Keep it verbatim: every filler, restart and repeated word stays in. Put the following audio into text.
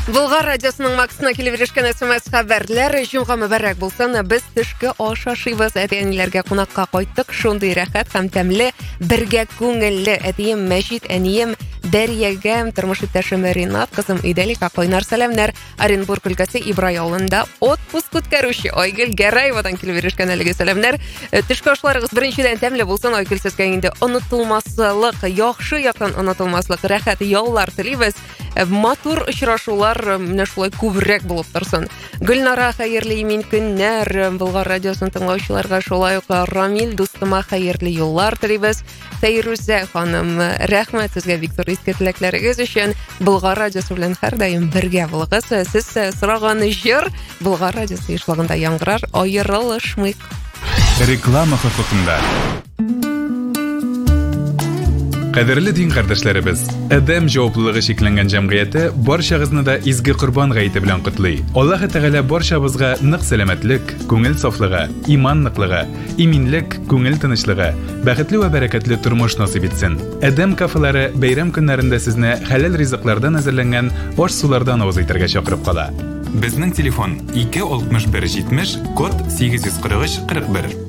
Болгар радиосының Максына келіп ерешкен смс хабарлар. Жумға мүбәрәк болсын, біз түшкі аш ашибыз. Әтиәнелерге қонаққа қойттық. Шундый рәхәт һәм тәмле, бергә күңелле. Әтием Мәҗит, әнием Дәрьягәм, тормыш иптәшем Ринат, кызым Иделика, кайнар сәламнәр. Оренбург өлкәсе Ибрай авылында отпуск үткәрүче Айгөл Гәрәевадан килеп ирешкән әлеге сәламнәр. Түшкі ашларыгыз беренчедән тәмле булсын. Айгөл, сезгә инде онытылмаслык, яхшы яктан онытылмаслык, рәхәт яллар телибез. Матур очрашулар менә шулай күбрәк булып торсын. Гөлнара, хәерле имин көннәр. Болгар радиосын тыңлаучыларга, шулай ук Рамил дустыма хәерле юллар телибез. Фәйрүзә ханым, рәхмәт сезгә Виктор иске теләкләрегез өчен. Болгар радиосы белән һәрдаим бергә булыгыз. Сез сораган җыр Болгар радиосы ишлагында яңгырар, аерылышмыйк. Реклама хокукында. Кадерле дин кардәшләребез, Адәм җаваплылыгы шикләнгән җәмгыяте барчагызны да изге Корбан гаете белән котлый. Аллаһ Тәгалә барчабызга нык сәламәтлек, күңел сафлыгы, иман ныклыгы, иминлек, күңел тынычлыгы, бәхетле вә бәрәкәтле тормыш насыйп итсен. Адәм кафелары бәйрәм көннәрендә сезне хәләл ризыклардан әзерләнгән аш сулардан авыз итәргә чакырып кала. Безнең телефон ике алтмыш бер җитмеш, код сигез йөз кырык өч кырык бер.